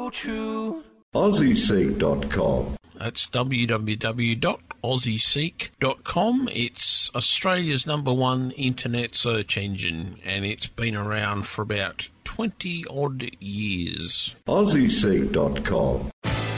to AussieSeek.com. That's www.aussieseek.com. It's Australia's #1 internet search engine, and it's been around for about 20-odd years. AussieSeek.com.